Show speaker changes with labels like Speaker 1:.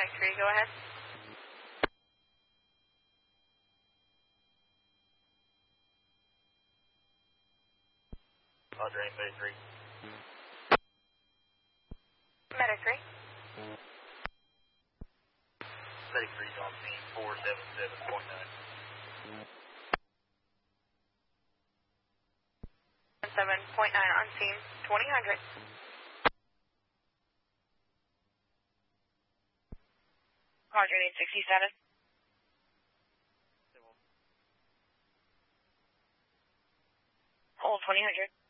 Speaker 1: Medic 3, go ahead.
Speaker 2: Roger, Medic 3.
Speaker 1: Medic 3.
Speaker 2: Medic 3's on scene 477.9.
Speaker 1: 7.9 on scene, 2000. Roger, 860 status. Hold 2000.